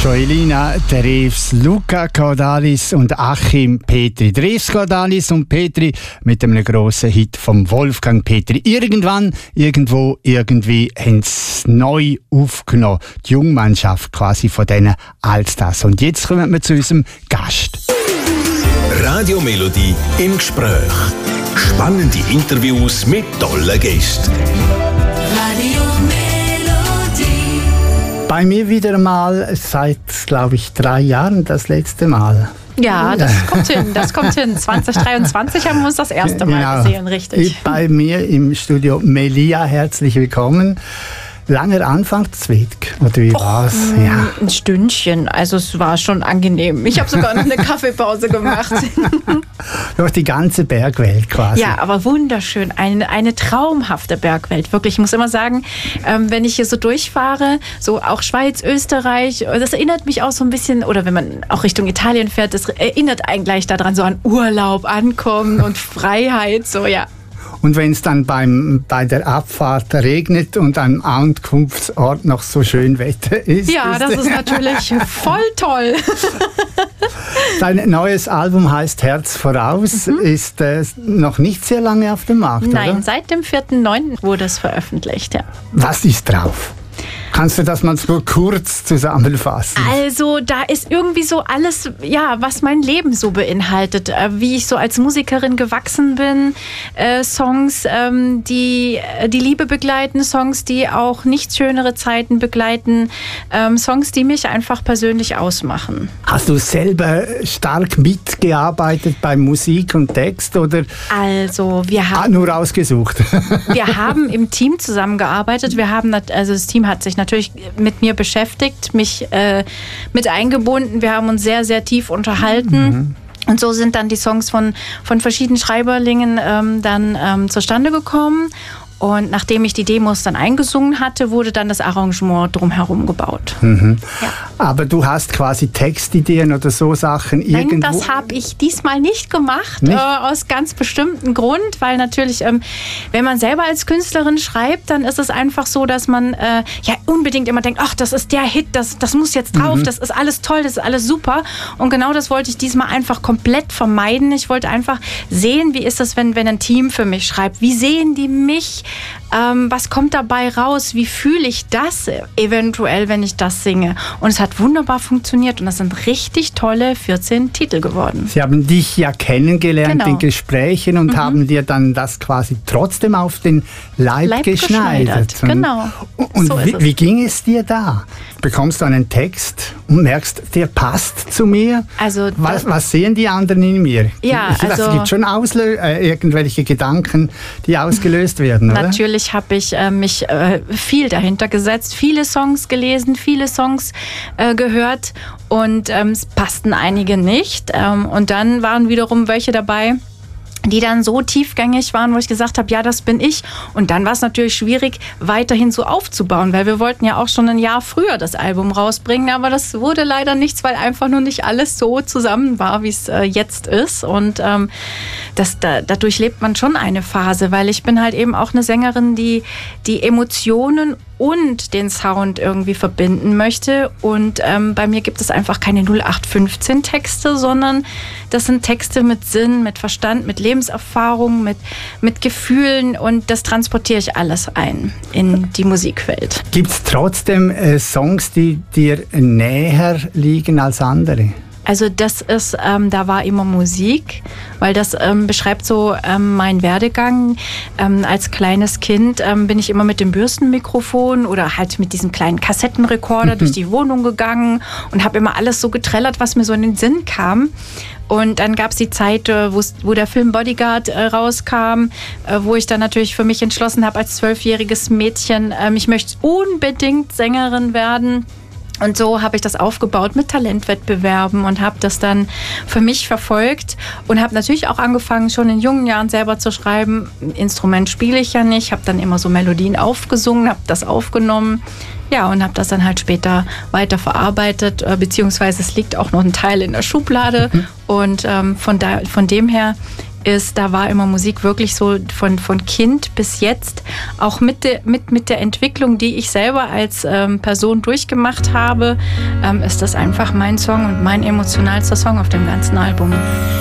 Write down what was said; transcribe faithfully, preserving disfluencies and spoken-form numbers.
Joelina Drews, Luca Cordalis und Achim Petri. Drews, Cordalis und Petri mit einem grossen Hit vom Wolfgang Petri. Irgendwann, irgendwo, irgendwie haben sie neu aufgenommen. Die Jungmannschaft quasi von diesen Allstars. Und jetzt kommen wir zu unserem Gast. Radio Melodie im Gespräch. Spannende Interviews mit tollen Gästen. Radio Melodie. Bei mir wieder mal seit, glaube ich, drei Jahren das letzte Mal. Ja, das kommt hin, das kommt hin. zwanzig dreiundzwanzig haben wir uns das erste Mal Genau. gesehen, richtig. Bei mir im Studio Melia, herzlich willkommen. Langer Anfahrtsweg, oder wie war's? Ja. Ein Stündchen, also es war schon angenehm. Ich habe sogar noch eine Kaffeepause gemacht. Durch die ganze Bergwelt quasi. Ja, aber wunderschön. Eine, eine traumhafte Bergwelt. Wirklich, ich muss immer sagen, ähm, wenn ich hier so durchfahre, so auch Schweiz, Österreich, das erinnert mich auch so ein bisschen, oder wenn man auch Richtung Italien fährt, das erinnert einen gleich daran, so an Urlaub, Ankommen und Freiheit, so ja. Und wenn es dann beim, bei der Abfahrt regnet und am Ankunftsort noch so schön Wetter ist. Ja, das ist natürlich voll toll. Dein neues Album heißt Herz voraus, mhm. ist äh, noch nicht sehr lange auf dem Markt, Nein, oder? seit dem vierten neunten wurde es veröffentlicht, ja. Was ist drauf? Kannst du das mal so kurz zusammenfassen? Also da ist irgendwie so alles, ja, was mein Leben so beinhaltet, äh, wie ich so als Musikerin gewachsen bin, äh, Songs, ähm, die die Liebe begleiten, Songs, die auch nicht schönere Zeiten begleiten, ähm, Songs, die mich einfach persönlich ausmachen. Hast du selber stark mitgearbeitet bei Musik und Text oder Also wir ah, haben nur ausgesucht? Wir haben im Team zusammengearbeitet. Wir haben, nat- also das Team hat sich natürlich mit mir beschäftigt, mich äh, mit eingebunden. Wir haben uns sehr, sehr tief unterhalten. Mhm. Und so sind dann die Songs von, von verschiedenen Schreiberlingen ähm, dann ähm, zustande gekommen. Und nachdem ich die Demos dann eingesungen hatte, wurde dann das Arrangement drumherum gebaut. Mhm. Ja. Aber du hast quasi Textideen oder so Sachen Nein, irgendwo... das habe ich diesmal nicht gemacht, Nicht? Äh, aus ganz bestimmten Grund, weil natürlich, ähm, wenn man selber als Künstlerin schreibt, dann ist es einfach so, dass man äh, ja unbedingt immer denkt, ach, das ist der Hit, das, das muss jetzt drauf, mhm. das ist alles toll, das ist alles super. Und genau das wollte ich diesmal einfach komplett vermeiden. Ich wollte einfach sehen, wie ist das, wenn, wenn ein Team für mich schreibt? Wie sehen die mich? Ähm, was kommt dabei raus? Wie fühle ich das eventuell, wenn ich das singe? Und es hat wunderbar funktioniert und das sind richtig tolle vierzehn Titel geworden. Sie haben dich ja kennengelernt Genau. in Gesprächen und Mhm. haben dir dann das quasi trotzdem auf den Leib, Leib geschneidert. geschneidert, genau. Und, und So ist wie, es. wie ging es dir da? Bekommst du einen Text und merkst, der passt zu mir? Also Was, das- was sehen die anderen in mir? Ja, ich, also- es gibt schon Auslö- äh, irgendwelche Gedanken, die ausgelöst werden, oder? Natürlich habe ich äh, mich äh, viel dahinter gesetzt, viele Songs gelesen, viele Songs äh, gehört und ähm, es passten einige nicht. Ähm, und dann waren wiederum welche dabei, die dann so tiefgängig waren, wo ich gesagt habe, ja, das bin ich. Und dann war es natürlich schwierig, weiterhin so aufzubauen, weil wir wollten ja auch schon ein Jahr früher das Album rausbringen, aber das wurde leider nichts, weil einfach nur nicht alles so zusammen war, wie es äh, jetzt ist. Und ähm, das, da, dadurch lebt man schon eine Phase, weil ich bin halt eben auch eine Sängerin, die die Emotionen und den Sound irgendwie verbinden möchte. Und ähm, bei mir gibt es einfach keine null acht fünfzehn Texte, sondern das sind Texte mit Sinn, mit Verstand, mit Lebenserfahrung, mit, mit Gefühlen und das transportiere ich alles ein in die Musikwelt. Gibt es trotzdem äh, Songs, die dir näher liegen als andere? Also das ist, ähm, da war immer Musik, weil das ähm, beschreibt so ähm, meinen Werdegang. Ähm, als kleines Kind ähm, bin ich immer mit dem Bürstenmikrofon oder halt mit diesem kleinen Kassettenrekorder durch die Wohnung gegangen und habe immer alles so getrellert, was mir so in den Sinn kam. Und dann gab es die Zeit, äh, wo der Film Bodyguard äh, rauskam, äh, wo ich dann natürlich für mich entschlossen habe, als zwölfjähriges Mädchen, ähm, ich möchte unbedingt Sängerin werden. Und so habe ich das aufgebaut mit Talentwettbewerben und habe das dann für mich verfolgt und habe natürlich auch angefangen, schon in jungen Jahren selber zu schreiben. Ein Instrument spiele ich ja nicht, habe dann immer so Melodien aufgesungen, habe das aufgenommen. Ja, und habe das dann halt später weiter verarbeitet, beziehungsweise es liegt auch noch ein Teil in der Schublade. Und ähm, von, da, von dem her ist, da war immer Musik wirklich so von, von Kind bis jetzt, auch mit, de, mit, mit der Entwicklung, die ich selber als ähm, Person durchgemacht habe, ähm, ist das einfach mein Song und mein emotionalster Song auf dem ganzen Album.